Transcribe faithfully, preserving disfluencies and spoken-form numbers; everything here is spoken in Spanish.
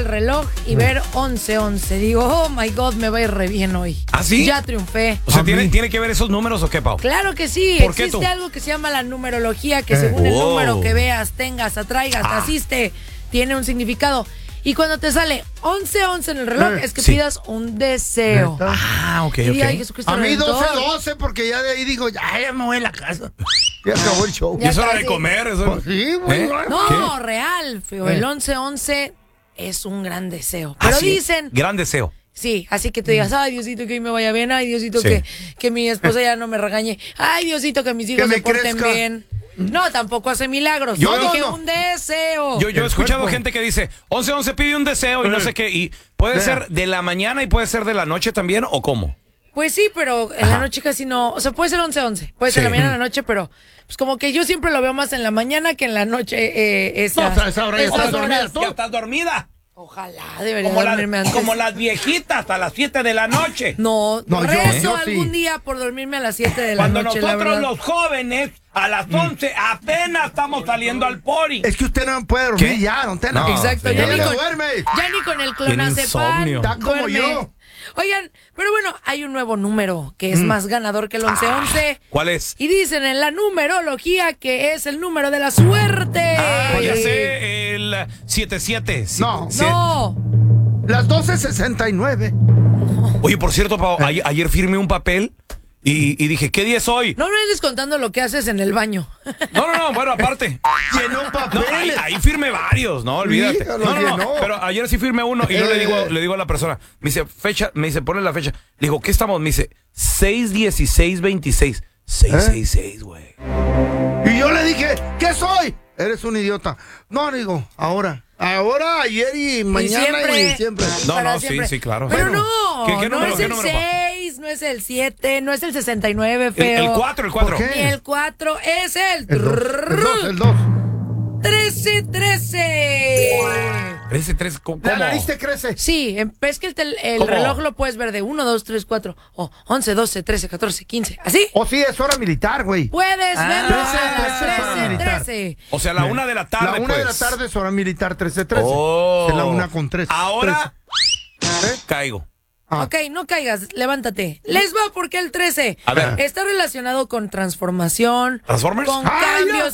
reloj y ver once once. Digo, oh my God, me va a ir re bien hoy. ¿Ah, sí? Ya triunfé. O sea, ¿tiene, ¿tiene que ver esos números o qué, Pau? Claro que sí. ¿Por qué Existe tú? algo que se llama la numerología, que según el Oh. número que veas, tengas, atraigas, Ah. asiste, tiene un significado. Y cuando te sale once once en el reloj, Eh, es que sí. pidas un deseo. ¿Neta? Ah, ok, Y di, ay, ok. Jesucristo A mí Redentor. doce doce, porque ya de ahí digo, ya, ya me voy a la casa. Ya acabó el show. Y es hora casi. de comer. Eso... Pues sí, güey. ¿Eh? No, real, feo. Eh. El once once es un gran deseo. Pero Ah, sí. dicen... Gran deseo. Sí, así que tú digas, ay, Diosito, que hoy me vaya bien, ay, Diosito, Sí. que, que mi esposa ya no me regañe, ay, Diosito, que mis hijos Que me se porten crezca. bien. No, tampoco hace milagros. Yo- Yo no, dije no. un deseo. Yo, yo he El escuchado cuerpo. gente que dice, once once pide un deseo y no Eh. sé qué. Y puede Eh. ser de la mañana y puede ser de la noche también, ¿o cómo? Pues sí, pero en la noche casi no. O sea, puede ser once once, puede ser Sí. la mañana, en la noche, pero pues como que yo siempre lo veo más en la mañana que en la noche. Eh, esas, No, a esa hora ya esas estás dormida horas. tú. Ya estás dormida. Ojalá, debería Como, la- dormirme antes. como las viejitas a las siete de la noche. No, No, yo- rezo yo sí. algún día por dormirme a las siete de la Cuando noche, la nosotros verdad. los jóvenes a las once apenas estamos saliendo al pori. Es que usted no puede dormir ¿Qué? ya, don Tela. No, Exacto, sí. ya Ya ni, no con, duerme. ya ni con el Tiene clonazepam insomnio. Está como duerme. yo. Oigan, pero bueno, hay un nuevo número que es más ganador que el once once. ¿Cuál es? Y dicen en la numerología que es el número de la suerte. Ah, ya sé, el siete siete. No. No. Las doce sesenta y nueve. Oye, por cierto, Pau, ayer, ayer firmé un papel y, y dije, ¿qué día es hoy? No me andes contando lo que haces en el baño. No, no, no, bueno, aparte. Llenó No, papeles. ahí, ahí firmé varios, no, olvídate. Híjalo, No, no, no, llenó. pero ayer sí firmé uno y yo le digo, le digo a la persona, me dice, fecha, me dice, ponle la fecha. Le digo, ¿qué estamos? Me dice, seis dieciséis veintiséis. seis seis seis, güey. Y yo le dije, ¿qué soy? Eres un idiota. No, digo, ahora. Ahora, ayer y mañana siempre. y siempre. No, Para no, sí, siempre. sí, claro. Pero Bueno, no, ¿qué- qué no número, es qué el número, Pau? seis, no es el siete, no es el sesenta y nueve, El, feo. el cuatro, el cuatro. ¿Por qué? Ni el cuatro, es el, El dos, el dos, el dos. trece trece. trece, tres, ¿cómo? La nariz te crece. Sí, em- es que el, tel- el ¿Cómo? reloj lo puedes ver de uno, dos, tres, cuatro, o once, doce, trece, catorce, quince. ¿Así? O sí, es hora militar, güey. Puedes Ah, verlo trece, a las trece, trece militar. trece. O sea, a la una de la tarde, La una de la pues. tarde es hora militar, trece trece. Oh. Es la una con tres. Ahora ¿Eh? caigo. Ah. Ok, no caigas, levántate. Les va porque el trece A ver. está relacionado con transformación, ¿Transformers? con ¡Ah, ya cambios